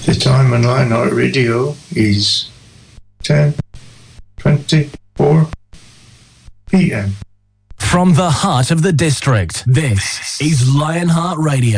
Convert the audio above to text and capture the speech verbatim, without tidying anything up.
The time on Lionheart Radio is ten twenty-four p.m. From the heart of the district, this is Lionheart Radio.